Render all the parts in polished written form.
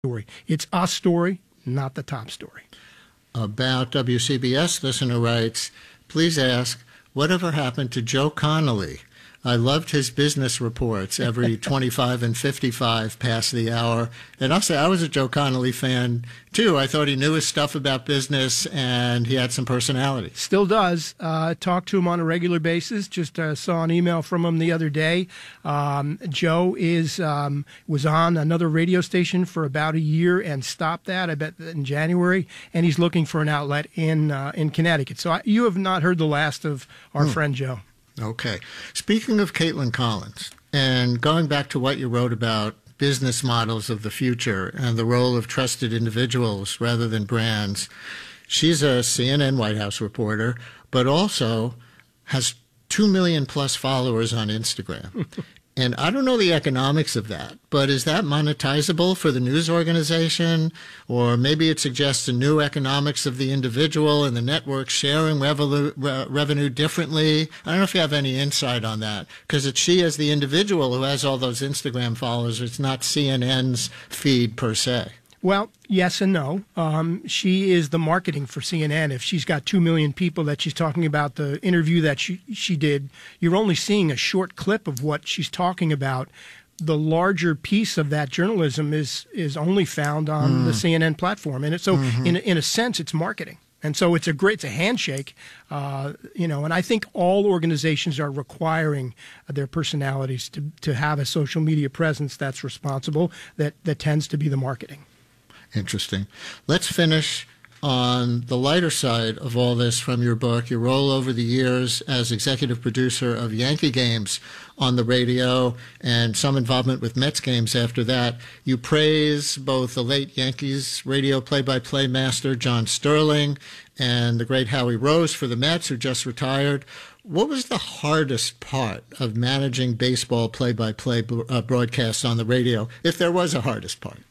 story. It's a story, not the top story. About WCBS, listener writes, please ask, whatever happened to Joe Connolly? I loved his business reports every 25 and 55 past the hour. And I'll say I was a Joe Connolly fan, too. I thought he knew his stuff about business, and he had some personality. Still does. Talk to him on a regular basis. Just saw an email from him the other day. Joe was on another radio station for about a year and stopped that, I bet, in January, and he's looking for an outlet in Connecticut. So you have not heard the last of our friend Joe. Okay. Speaking of Caitlin Collins, and going back to what you wrote about business models of the future and the role of trusted individuals rather than brands, she's a CNN White House reporter, but also has 2 million plus followers on Instagram. And I don't know the economics of that, but is that monetizable for the news organization? Or maybe it suggests a new economics of the individual and the network sharing revenue differently. I don't know if you have any insight on that, because it's she as the individual who has all those Instagram followers. It's not CNN's feed per se. Well, yes and no. She is the marketing for CNN. If she's got 2 million people that she's talking about, the interview that she did, you're only seeing a short clip of what she's talking about. The larger piece of that journalism is only found on the CNN platform. And so in a sense, it's marketing. And so it's a handshake, and I think all organizations are requiring their personalities to have a social media presence that's responsible, that tends to be the marketing. Interesting. Let's finish on the lighter side of all this from your book. Your role over the years as executive producer of Yankee games on the radio and some involvement with Mets games after that. You praise both the late Yankees radio play-by-play master John Sterling and the great Howie Rose for the Mets, who just retired. What was the hardest part of managing baseball play-by-play broadcasts on the radio, if there was a hardest part?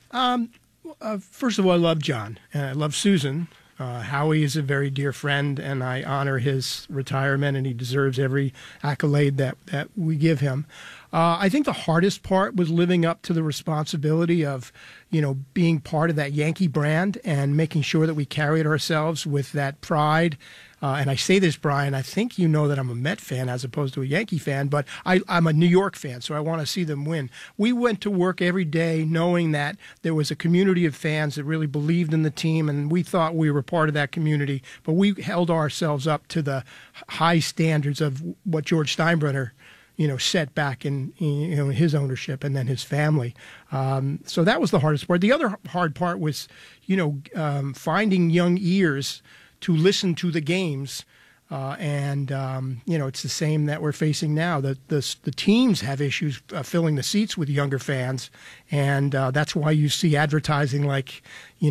First of all, I love John, and I love Susan. Howie is a very dear friend, and I honor his retirement, and he deserves every accolade that we give him. I think the hardest part was living up to the responsibility of, being part of that Yankee brand and making sure that we carried ourselves with that pride. And I say this, Brian, I think you know that I'm a Met fan as opposed to a Yankee fan, but I'm a New York fan, so I want to see them win. We went to work every day knowing that there was a community of fans that really believed in the team, and we thought we were part of that community, but we held ourselves up to the high standards of what George Steinbrenner set back in his ownership and then his family. So that was the hardest part. The other hard part was, finding young ears to listen to the games. It's the same that we're facing now. The teams have issues filling the seats with younger fans, and that's why you see advertising like,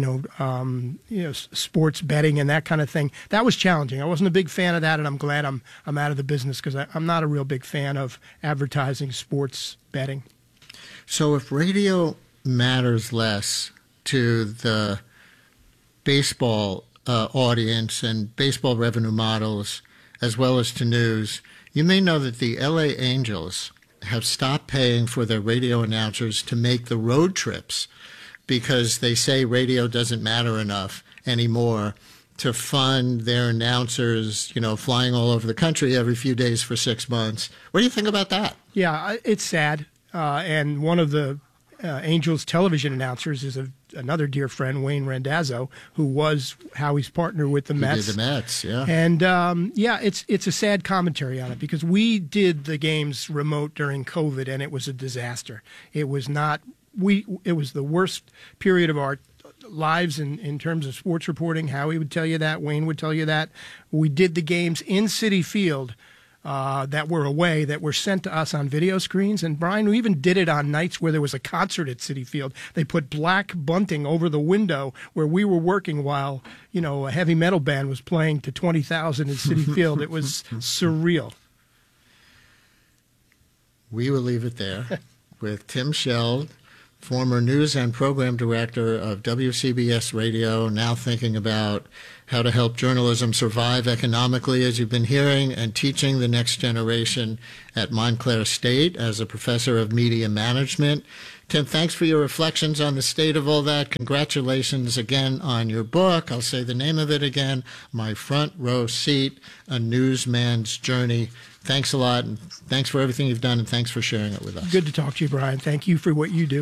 sports betting and that kind of thing. That was challenging. I wasn't a big fan of that, and I'm glad I'm out of the business because I'm not a real big fan of advertising sports betting. So if radio matters less to the baseball audience and baseball revenue models, as well as to news, you may know that the LA Angels have stopped paying for their radio announcers to make the road trips because they say radio doesn't matter enough anymore to fund their announcers, flying all over the country every few days for 6 months. What do you think about that? Yeah, it's sad. And one of the Angels television announcers is another dear friend, Wayne Randazzo, who was Howie's partner with the Mets. He did the Mets, yeah. And it's a sad commentary on it because we did the games remote during COVID, and it was a disaster. It was the worst period of our lives in terms of sports reporting. Howie would tell you that. Wayne would tell you that. We did the games in Citi Field that were away, that were sent to us on video screens. And, Brian, we even did it on nights where there was a concert at Citi Field. They put black bunting over the window where we were working while, a heavy metal band was playing to 20,000 in Citi Field. It was surreal. We will leave it there with Tim Sheld, former news and program director of WCBS Radio, now thinking about how to help journalism survive economically, as you've been hearing, and teaching the next generation at Montclair State as a professor of media management. Tim, thanks for your reflections on the state of all that. Congratulations again on your book. I'll say the name of it again, My Front Row Seat, A Newsman's Journey. Thanks a lot, and thanks for everything you've done, and thanks for sharing it with us. Good to talk to you, Brian. Thank you for what you do.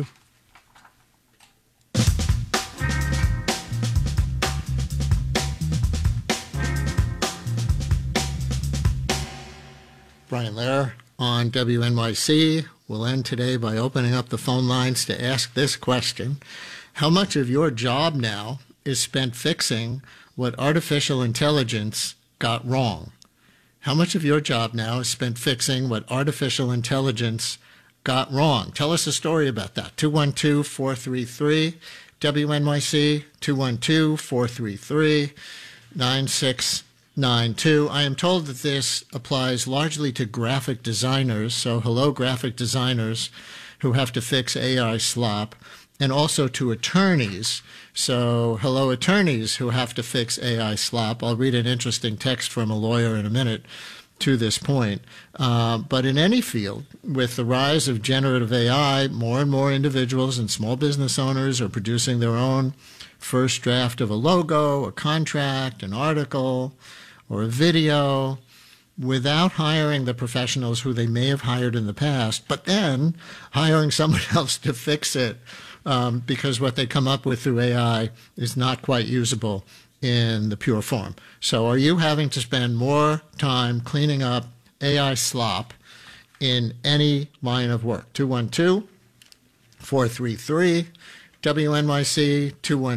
Brian Lehrer on WNYC. We'll end today by opening up the phone lines to ask this question. How much of your job now is spent fixing what artificial intelligence got wrong? How much of your job now is spent fixing what artificial intelligence got wrong? Tell us a story about that. 212-433-WNYC, 212-433-9692. I am told that this applies largely to graphic designers, so hello graphic designers who have to fix AI slop, and also to attorneys, so hello attorneys who have to fix AI slop. I'll read an interesting text from a lawyer in a minute to this point. But in any field, with the rise of generative AI, more and more individuals and small business owners are producing their own first draft of a logo, a contract, an article, or a video without hiring the professionals who they may have hired in the past, but then hiring someone else to fix it because what they come up with through AI is not quite usable in the pure form. So are you having to spend more time cleaning up AI slop in any line of work? 212-433-WNYC,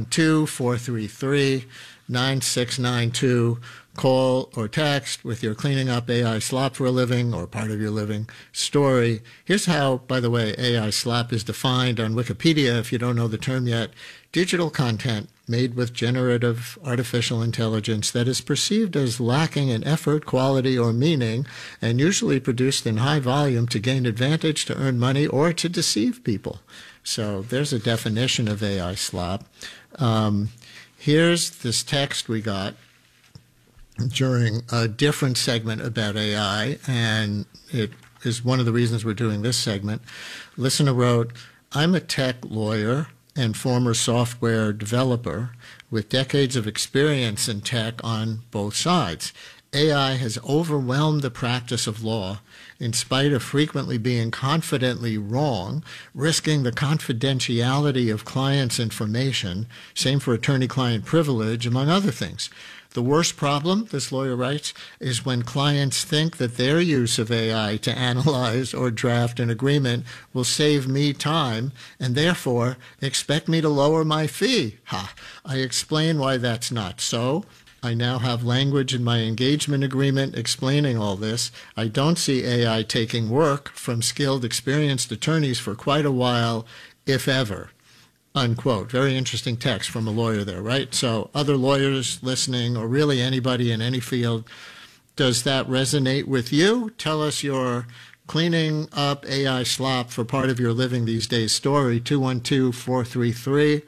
212-433-9692. Call or text with your cleaning up AI slop for a living or part of your living story. Here's how, by the way, AI slop is defined on Wikipedia if you don't know the term yet. Digital content made with generative artificial intelligence that is perceived as lacking in effort, quality, or meaning, and usually produced in high volume to gain advantage, to earn money, or to deceive people. So there's a definition of AI slop. Here's this text we got during a different segment about AI, and it is one of the reasons we're doing this segment. Listener wrote, I'm a tech lawyer and former software developer with decades of experience in tech on both sides. AI has overwhelmed the practice of law in spite of frequently being confidently wrong, risking the confidentiality of clients' information, same for attorney-client privilege, among other things. The worst problem, this lawyer writes, is when clients think that their use of AI to analyze or draft an agreement will save me time and therefore expect me to lower my fee. I explain why that's not so. I now have language in my engagement agreement explaining all this. I don't see AI taking work from skilled, experienced attorneys for quite a while, if ever. Unquote. Very interesting text from a lawyer there, right? So other lawyers listening, or really anybody in any field, does that resonate with you? Tell us your cleaning up AI slop for part of your living these days story. 212-433,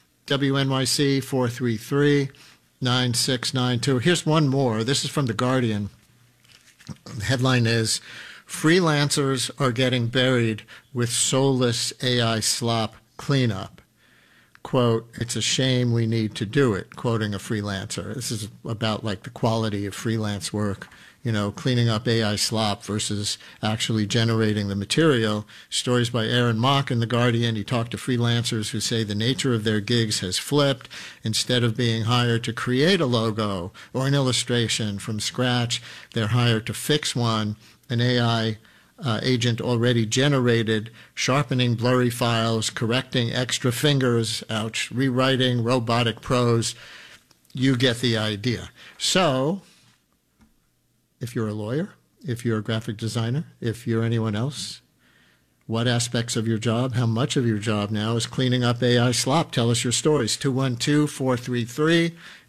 WNYC 433-9692. Here's one more. This is from The Guardian. The headline is, Freelancers are getting buried with soulless AI slop cleanup. Quote, it's a shame we need to do it, quoting a freelancer. This is about like the quality of freelance work, you know, cleaning up AI slop versus actually generating the material. Stories by Aaron Mock in The Guardian. He talked to freelancers who say the nature of their gigs has flipped. Instead of being hired to create a logo or an illustration from scratch, they're hired to fix one. An AI agent already generated, sharpening blurry files, correcting extra fingers, ouch, rewriting robotic prose. You get the idea. So, if you're a lawyer, if you're a graphic designer, if you're anyone else, what aspects of your job, how much of your job now is cleaning up AI slop? Tell us your stories. 212-433,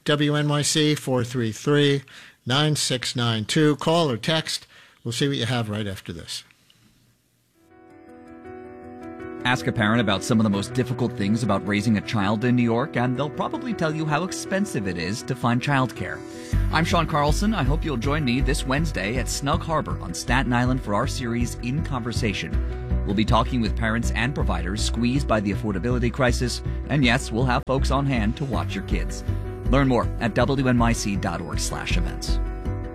WNYC 433-9692. Call or text. We'll see what you have right after this. Ask a parent about some of the most difficult things about raising a child in New York, and they'll probably tell you how expensive it is to find childcare. I'm Sean Carlson. I hope you'll join me this Wednesday at Snug Harbor on Staten Island for our series In Conversation. We'll be talking with parents and providers squeezed by the affordability crisis, and yes, we'll have folks on hand to watch your kids. Learn more at wnyc.org/events.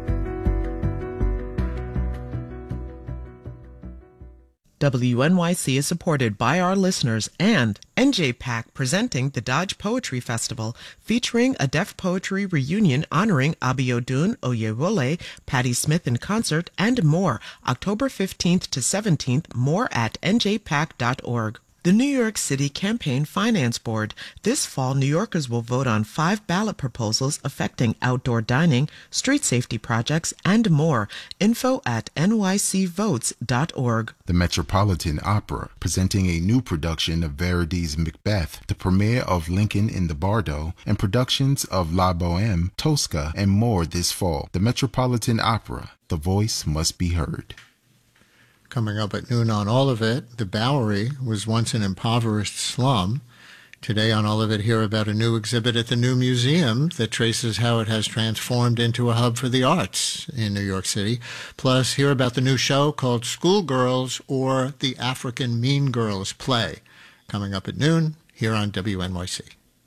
WNYC is supported by our listeners and NJPAC presenting the Dodge Poetry Festival, featuring a deaf poetry reunion honoring Abiodun Oyewole, Patti Smith in concert, and more. October 15th to 17th, more at njpac.org. The New York City Campaign Finance Board. This fall, New Yorkers will vote on 5 ballot proposals affecting outdoor dining, street safety projects, and more. Info at nycvotes.org. The Metropolitan Opera, presenting a new production of Verdi's Macbeth, the premiere of Lincoln in the Bardo, and productions of La Boheme, Tosca, and more this fall. The Metropolitan Opera, the voice must be heard. Coming up at noon on All of It, the Bowery was once an impoverished slum. Today on All of It, hear about a new exhibit at the New Museum that traces how it has transformed into a hub for the arts in New York City. Plus, hear about the new show called Schoolgirls, or the African Mean Girls play. Coming up at noon here on WNYC.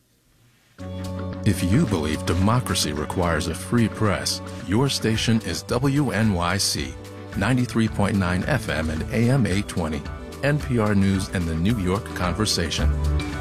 If you believe democracy requires a free press, your station is WNYC. 93.9 FM and AM 820, NPR News and the New York Conversation.